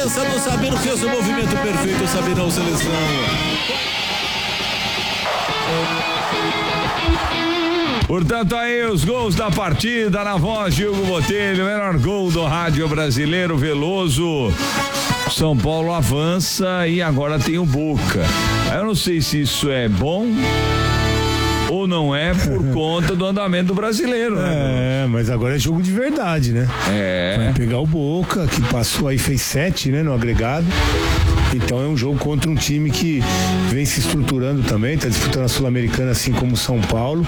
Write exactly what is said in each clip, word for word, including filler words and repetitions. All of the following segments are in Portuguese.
presença do Sabino, fez o movimento perfeito, Sabinão, seleção. Portanto, aí os gols da partida na voz de Hugo Botelho, o melhor gol do rádio brasileiro, Veloso. São Paulo avança e agora tem o Boca. Eu não sei se isso é bom ou não é por conta do andamento do brasileiro, né? É, mas agora é jogo de verdade, né? É. Vai pegar o Boca, que passou aí, fez sete, né, no agregado. Então é um jogo contra um time que vem se estruturando também, está disputando a Sul-Americana assim como o São Paulo,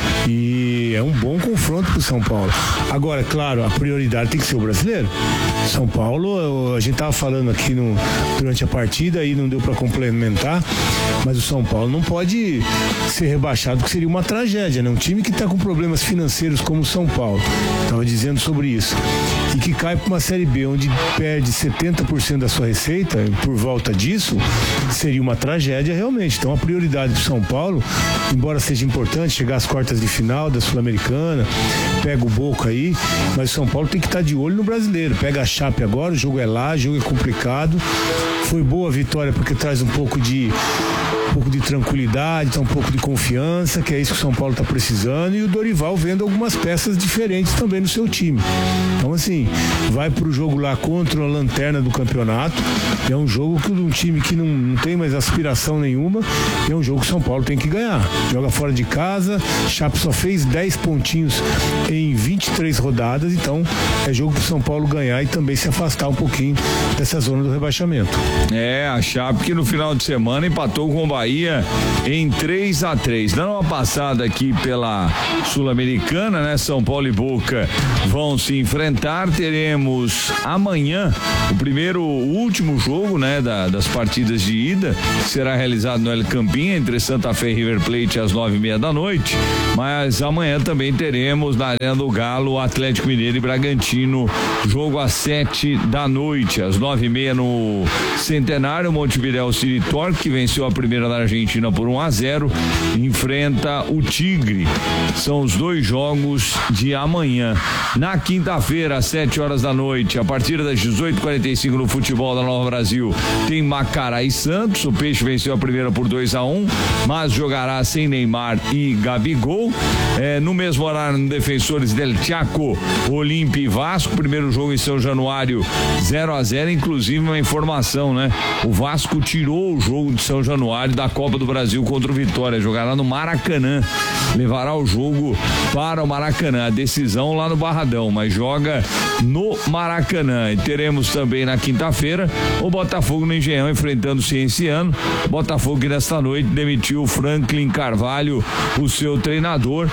e é um bom confronto pro São Paulo. Agora, claro, a prioridade tem que ser o brasileiro. São Paulo, a gente tava falando aqui no, durante a partida e não deu para complementar, mas o São Paulo não pode ser rebaixado, que seria uma tragédia, né? Um time que está com problemas financeiros como o São Paulo, tava dizendo sobre isso, e que cai para uma Série B onde perde setenta por cento da sua receita por volta disso, seria uma tragédia realmente. Então a prioridade do São Paulo, embora seja importante chegar às quartas de final da Sul-Americana, pega o Boca aí, mas o São Paulo tem que estar de olho no brasileiro. Pega a Chape agora, o jogo é lá, o jogo é complicado. Foi boa a vitória porque traz um pouco de um pouco de tranquilidade, um pouco de confiança, que é isso que o São Paulo está precisando, e o Dorival vendo algumas peças diferentes também no seu time. Então assim, vai pro jogo lá contra a lanterna do campeonato, é um jogo que um time que não, não tem mais aspiração nenhuma, é um jogo que o São Paulo tem que ganhar. Joga fora de casa, Chape só fez dez pontinhos em vinte e três rodadas, então é jogo pro São Paulo ganhar e também se afastar um pouquinho dessa zona do rebaixamento. É, a Chape que no final de semana empatou com o Bahia em três a três. Dando uma passada aqui pela Sul-Americana, né? São Paulo e Boca vão se enfrentar. Teremos amanhã o primeiro, o último jogo, né? Da, das partidas de ida, que será realizado no El Campín entre Santa Fé e River Plate às nove e meia da noite. Mas amanhã também teremos na Arena do Galo, Atlético Mineiro e Bragantino, jogo às sete da noite, às nove e meia no Centenário. Montevidéu City Torque, que venceu a primeira da Argentina por um a zero, enfrenta o Tigre. São os dois jogos de amanhã. Na quinta-feira, às sete horas da noite, a partir das dezoito e quarenta e cinco no futebol da Nova Brasil, tem Macará e Santos. O Peixe venceu a primeira por dois a um, mas jogará sem Neymar e Gabigol. É, no mesmo horário, no Defensores del Chaco, Olímpia e Vasco. Primeiro jogo em São Januário, zero a zero. Inclusive uma informação, né? O Vasco tirou o jogo de São Januário da Copa do Brasil contra o Vitória. Jogará no Maracanã. Levará o jogo para o Maracanã. A decisão lá no Barradão, mas joga no Maracanã. E teremos também na quinta-feira o Botafogo no Engenhão enfrentando o Cienciano. Botafogo que nesta noite demitiu o Franklin Carvalho, o seu treinador,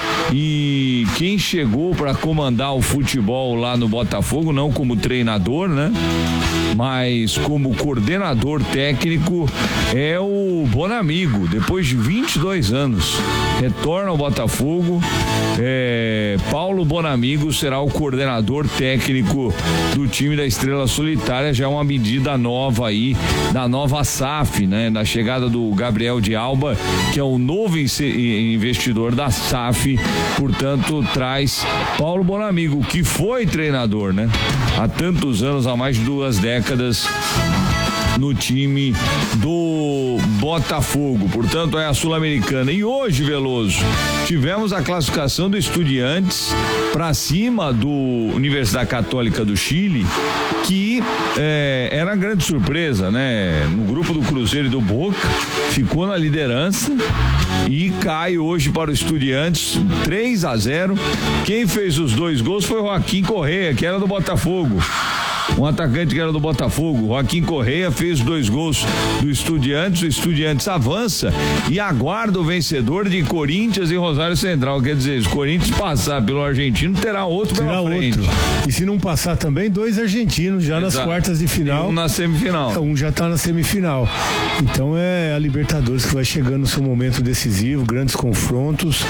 e quem chegou para comandar o futebol lá no Botafogo, não como treinador, né? Mas como coordenador técnico, é o Bonamigo. Depois de vinte e dois anos, retorna ao Botafogo. É, Paulo Bonamigo será o coordenador técnico do time da Estrela Solitária. Já é uma medida nova aí, da nova S A F, né? Da chegada do Gabriel de Alba, que é o novo investidor da S A F. Portanto, traz Paulo Bonamigo, que foi treinador, né? Há tantos anos, há mais de duas décadas, no time do Botafogo. Portanto, é a Sul-Americana. E hoje, Veloso, tivemos a classificação do Estudiantes para cima do Universidade Católica do Chile, que é, era uma grande surpresa, né? No grupo do Cruzeiro e do Boca, ficou na liderança e cai hoje para o Estudiantes três a zero. Quem fez os dois gols foi o Joaquim Correa, que era do Botafogo. Um atacante que era do Botafogo, Joaquim Correa, fez dois gols do Estudiantes. O Estudiantes avança e aguarda o vencedor de Corinthians e Rosário Central. Quer dizer, se o Corinthians passar pelo argentino, terá outro terá pela frente. Outro. E se não passar também, dois argentinos já Exato. Nas quartas de final. E um na semifinal. Um já está na semifinal. Então é a Libertadores que vai chegando no seu momento decisivo, grandes confrontos.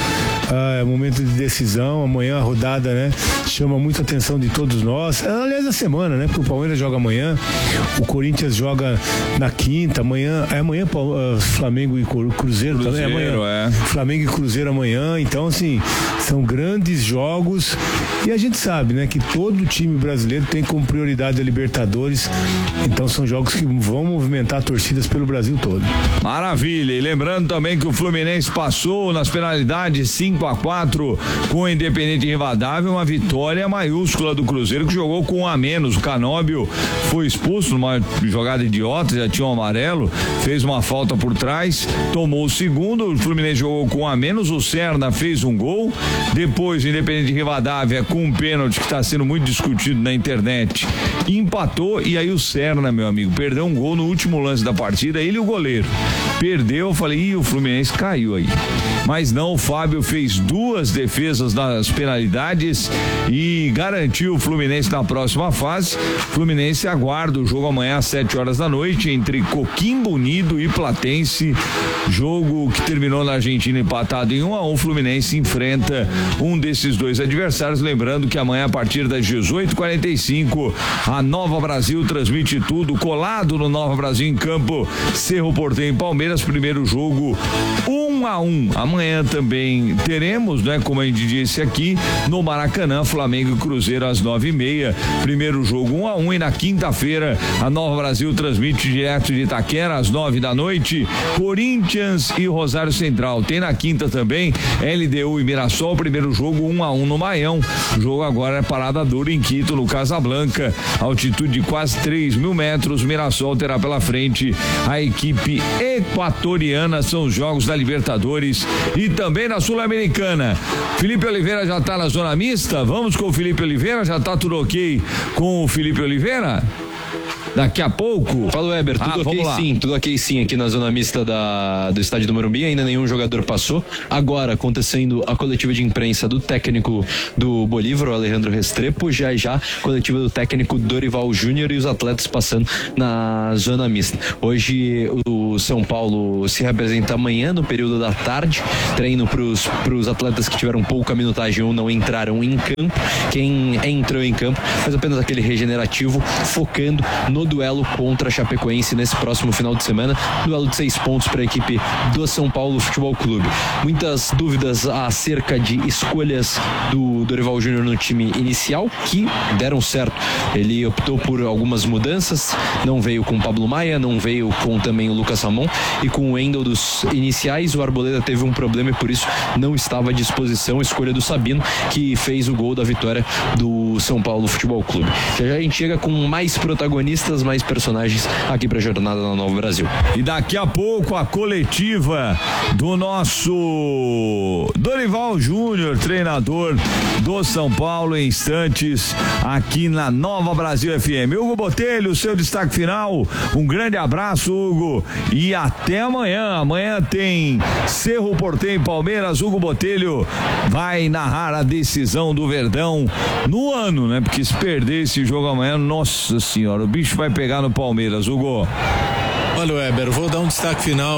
ah, é momento de decisão. Amanhã a rodada, né, chama muita atenção de todos nós. Aliás, a semana, né? Porque o Palmeiras joga amanhã, o Corinthians joga na quinta, amanhã, é amanhã uh, Flamengo e Cruzeiro, Cruzeiro também, é amanhã. É. Flamengo e Cruzeiro amanhã, então assim, são grandes jogos e a gente sabe, né, que todo time brasileiro tem como prioridade a Libertadores, então são jogos que vão movimentar torcidas pelo Brasil todo. Maravilha, e lembrando também que o Fluminense passou nas penalidades cinco a quatro com o Independente Rivadavia, uma vitória maiúscula do Cruzeiro, que jogou com um a menos. O Canóbio foi expulso numa jogada idiota, já tinha um amarelo, fez uma falta por trás, tomou o segundo, o Fluminense jogou com um a menos, o Serna fez um gol, depois o Independente Rivadavia com um pênalti que está sendo muito discutido na internet, empatou, e aí o Serna, meu amigo, perdeu um gol no último lance da partida, ele e o goleiro, perdeu, eu falei, ih, o Fluminense caiu aí, mas não, o Fábio fez duas defesas nas penalidades e garantiu o Fluminense na próxima fase. Fluminense aguarda o jogo amanhã às sete horas da noite entre Coquimbo Unido e Platense, jogo que terminou na Argentina empatado em um a um. O Fluminense enfrenta um desses dois adversários, lembrando que amanhã a partir das dezoito e quarenta e cinco a Nova Brasil transmite tudo, colado no Nova Brasil em campo, Cerro Porteño e Palmeiras, primeiro jogo um a um. Amanhã também teremos, né, como a gente disse aqui, no Maracanã, Flamengo e Cruzeiro às nove e meia, primeiro jogo um a um, e na quinta-feira a Nova Brasil transmite direto de Itaquera às nove da noite, Corinthians e Rosário Central. Tem na quinta também L D U e Mirassol, primeiro jogo um a um no Maião. O jogo agora é parada dura em Quito, no Casablanca, altitude de quase três mil metros. Mirassol terá pela frente a equipe equatoriana. São os jogos da Libertadores e também na Sul-Americana. Felipe Oliveira já está na zona mista. Vamos com o Felipe Oliveira. Já está tudo ok com o Felipe Oliveira? Daqui a pouco. Fala, Weber, tudo ah, ok sim, tudo ok sim aqui na zona mista da, do estádio do Morumbi, ainda nenhum jogador passou. Agora acontecendo a coletiva de imprensa do técnico do Bolívar, o Alejandro Restrepo, já já coletiva do técnico Dorival Júnior e os atletas passando na zona mista. Hoje o São Paulo se representa amanhã no período da tarde, treino para os atletas que tiveram pouca minutagem ou não entraram em campo. Quem entrou em campo faz apenas aquele regenerativo, focando no duelo contra a Chapecoense nesse próximo final de semana, duelo de seis pontos para a equipe do São Paulo Futebol Clube. Muitas dúvidas acerca de escolhas do Dorival Júnior no time inicial, que deram certo. Ele optou por algumas mudanças, não veio com o Pablo Maia, não veio com também o Lucas Ramon, e com o Wendel dos iniciais. O Arboleda teve um problema e por isso não estava à disposição. Escolha do Sabino, que fez o gol da vitória do São Paulo Futebol Clube. Já, já a gente chega com mais protagonistas, mais personagens aqui para a jornada na Nova Brasil. E daqui a pouco a coletiva do nosso Dorival Júnior, treinador do São Paulo, em instantes aqui na Nova Brasil F M. Hugo Botelho, seu destaque final. Um grande abraço, Hugo, e até amanhã. Amanhã tem Cerro Porteño e Palmeiras. Hugo Botelho vai narrar a decisão do Verdão no ano, né? Porque se perder esse jogo amanhã, nossa senhora, o bicho vai pegar no Palmeiras. Hugo. Olha, Weber, vou dar um destaque final.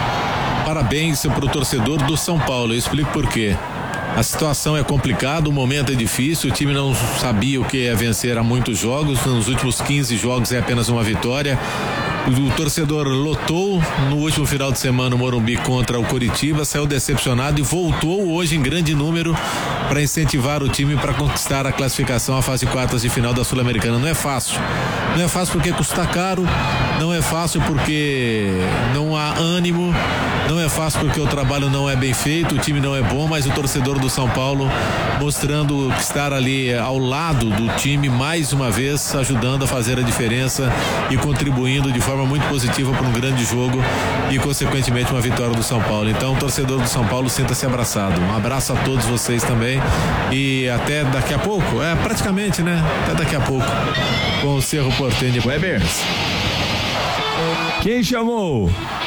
Parabéns para o torcedor do São Paulo. Eu explico por quê. A situação é complicada, o momento é difícil, o time não sabia o que é vencer há muitos jogos, nos últimos quinze jogos é apenas uma vitória. O torcedor lotou no último final de semana o Morumbi contra o Coritiba, saiu decepcionado e voltou hoje em grande número para incentivar o time para conquistar a classificação à fase quartas de final da Sul-Americana. Não é fácil, não é fácil porque custa caro, não é fácil porque não há ânimo, não é fácil porque o trabalho não é bem feito, o time não é bom, mas o torcedor do São Paulo mostrando estar ali ao lado do time mais uma vez, ajudando a fazer a diferença e contribuindo de forma muito positiva para um grande jogo e consequentemente uma vitória do São Paulo. Então, o torcedor do São Paulo, sinta-se abraçado. Um abraço a todos vocês também e até daqui a pouco, é praticamente, né? Até daqui a pouco com o Cerro Porteño. Weber, quem chamou?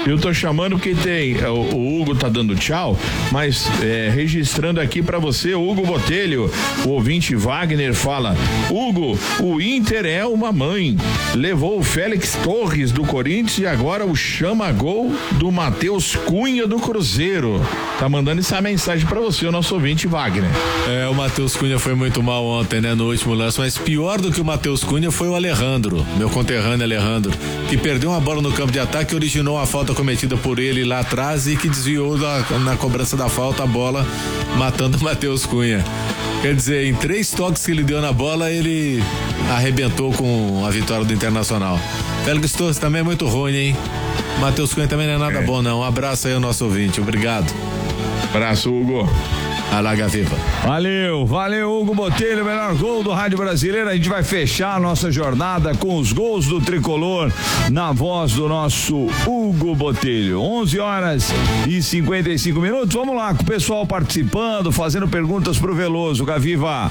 Eu tô chamando porque tem, o, o Hugo tá dando tchau, mas é, registrando aqui pra você, Hugo Botelho, o ouvinte Wagner fala: Hugo, o Inter é uma mãe, levou o Félix Torres do Corinthians e agora o chama-gol do Matheus Cunha do Cruzeiro. Tá mandando essa mensagem pra você, o nosso ouvinte Wagner. É, o Matheus Cunha foi muito mal ontem, né, no último lance, mas pior do que o Matheus Cunha foi o Alejandro, meu conterrâneo Alejandro, que perdeu uma bola no campo de ataque, originou a falta cometida por ele lá atrás e que desviou da, na cobrança da falta a bola, matando o Matheus Cunha. Quer dizer, em três toques que ele deu na bola, ele arrebentou com a vitória do Internacional. Félix Torres também é muito ruim, hein? Matheus Cunha também não é nada é. bom, não. Um abraço aí ao nosso ouvinte. Obrigado. Abraço, Hugo. Alaga Viva. Valeu, valeu, Hugo Botelho, melhor gol do Rádio Brasileiro. A gente vai fechar a nossa jornada com os gols do Tricolor na voz do nosso Hugo Botelho. onze horas e cinquenta e cinco minutos. Vamos lá, com o pessoal participando, fazendo perguntas pro Veloso. Gaviva.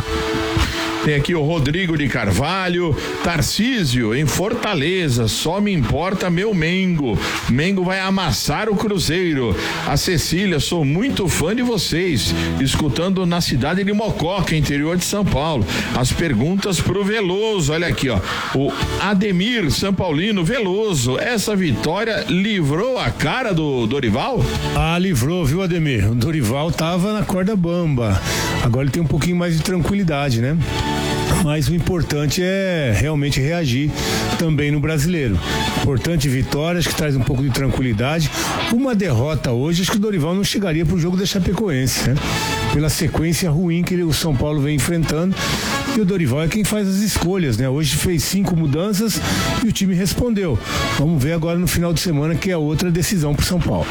Tem aqui o Rodrigo de Carvalho, Tarcísio, em Fortaleza, só me importa meu Mengo. Mengo vai amassar o Cruzeiro. A Cecília, sou muito fã de vocês, escutando na cidade de Mococa, interior de São Paulo. As perguntas pro Veloso, olha aqui, ó. O Ademir, São Paulino, Veloso, essa vitória livrou a cara do Dorival? Ah, livrou, viu, Ademir? O Dorival tava na corda bamba. Agora ele tem um pouquinho mais de tranquilidade, né? Mas o importante é realmente reagir também no Brasileiro. Importante vitória, acho que traz um pouco de tranquilidade. Uma derrota hoje, acho que o Dorival não chegaria pro jogo da Chapecoense, né? Pela sequência ruim que ele, o São Paulo vem enfrentando. E o Dorival é quem faz as escolhas, né? Hoje fez cinco mudanças e o time respondeu. Vamos ver agora no final de semana, que é outra decisão pro São Paulo.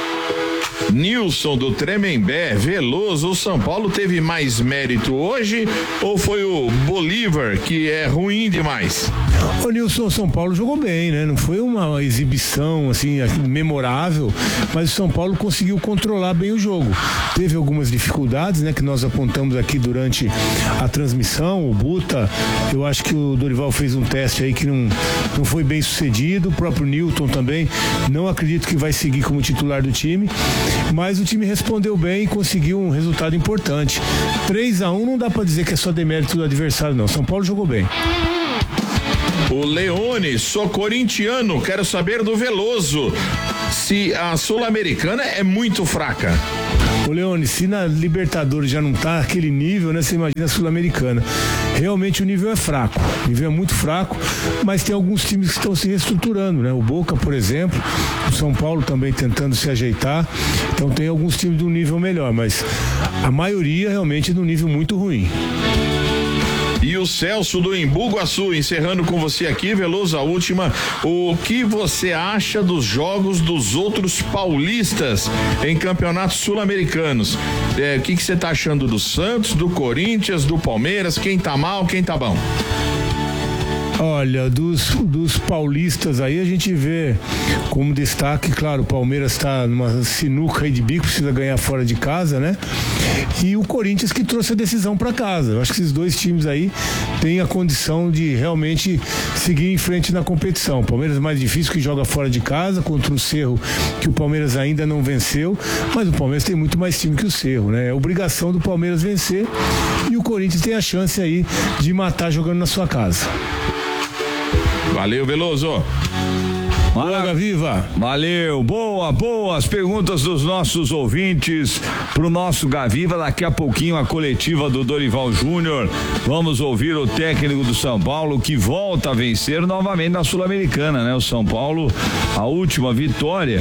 Nilson do Tremembé, Veloso, o São Paulo teve mais mérito hoje ou foi o Bolívar que é ruim demais? O Nilson, o São Paulo jogou bem, né? Não foi uma exibição assim memorável, mas o São Paulo conseguiu controlar bem o jogo. Teve algumas dificuldades, né? Que nós apontamos aqui durante a transmissão. O Buta, eu acho que o Dorival fez um teste aí que não, não foi bem sucedido. O próprio Newton também, não acredito que vai seguir como titular do time. Mas o time respondeu bem e conseguiu um resultado importante. três a um não dá pra dizer que é só demérito do adversário, não. São Paulo jogou bem. O Leone, sou corintiano, quero saber do Veloso se a Sul-Americana é muito fraca. Ô Leone, se na Libertadores já não tá aquele nível, né? Você imagina a Sul-Americana. Realmente o nível é fraco, o nível é muito fraco, mas tem alguns times que estão se reestruturando, né? O Boca, por exemplo, o São Paulo também tentando se ajeitar, então tem alguns times de um nível melhor, mas a maioria realmente é de um nível muito ruim. E o Celso do Embu Guaçu, encerrando com você aqui, Veloso, a última. O que você acha dos jogos dos outros paulistas em campeonatos sul-americanos? É, o que você tá achando do Santos, do Corinthians, do Palmeiras? Quem tá mal, quem tá bom? Olha, dos, dos paulistas aí a gente vê como destaque, claro, o Palmeiras está numa sinuca aí de bico, precisa ganhar fora de casa, né? E o Corinthians que trouxe a decisão para casa. Eu acho que esses dois times aí têm a condição de realmente seguir em frente na competição. O Palmeiras é mais difícil, que joga fora de casa contra o Cerro, que o Palmeiras ainda não venceu, mas o Palmeiras tem muito mais time que o Cerro, né? É obrigação do Palmeiras vencer e o Corinthians tem a chance aí de matar jogando na sua casa. Valeu, Veloso. Maravilha, viva. Valeu, boa, boa. As perguntas dos nossos ouvintes pro nosso Gaviva. Daqui a pouquinho a coletiva do Dorival Júnior. Vamos ouvir o técnico do São Paulo, que volta a vencer novamente na Sul-Americana, né? O São Paulo, a última vitória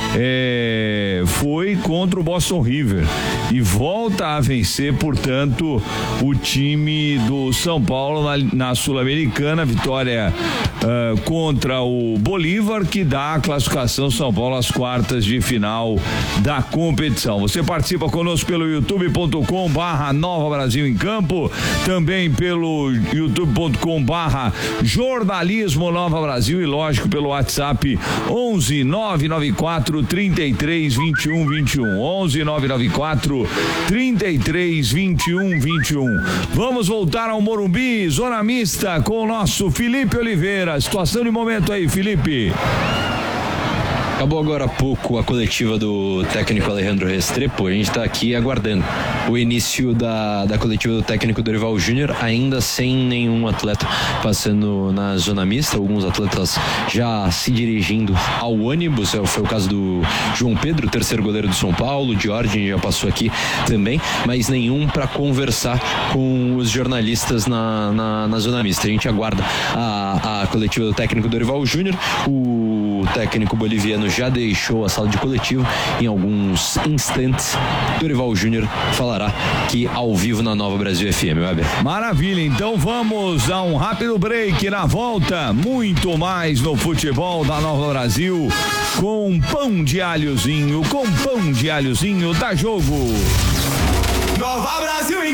é, foi contra o Boston River e volta a vencer, portanto, o time do São Paulo na, na Sul-Americana. Vitória uh, contra o Bolívar, que dá a classificação São Paulo às quartas de final da competição. Você participa conosco pelo youtube ponto com barra Nova Brasil em Campo, também pelo youtube ponto com barra Jornalismo Nova Brasil e, lógico, pelo WhatsApp onze nove nove quatro trinta e três vinte e um vinte e um, onze nove nove quatro trinta e três vinte e um vinte e um. Vamos voltar ao Morumbi, zona mista, com o nosso Felipe Oliveira. Situação de momento aí, Felipe. Acabou agora há pouco a coletiva do técnico Alejandro Restrepo. A gente está aqui aguardando o início da, da coletiva do técnico Dorival Júnior, ainda sem nenhum atleta passando na zona mista. Alguns atletas já se dirigindo ao ônibus. Foi o caso do João Pedro, terceiro goleiro do São Paulo. O Jorge já passou aqui também, mas nenhum para conversar com os jornalistas na, na, na zona mista. A gente aguarda a, a coletiva do técnico Dorival Júnior. O técnico boliviano já deixou a sala de coletivo. Em alguns instantes, Dorival Júnior falará aqui ao vivo na Nova Brasil F M, Weber. Maravilha, então vamos a um rápido break. Na volta, muito mais no futebol da Nova Brasil, com pão de alhozinho, com pão de alhozinho da Jogo. Nova Brasil em